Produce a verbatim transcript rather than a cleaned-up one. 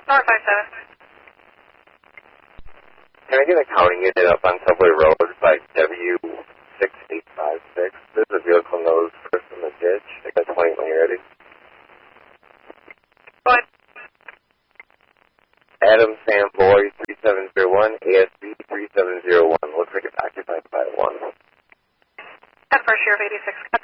four five seven. Can I get a counting unit up on Subway Road by W six eight five six? There's a vehicle nose first in the ditch. I got twenty when you're ready. What? Adam Sam Boy three seven zero one, A S B three seven zero one. Looks like it's occupied by one. At first year of eighty-six.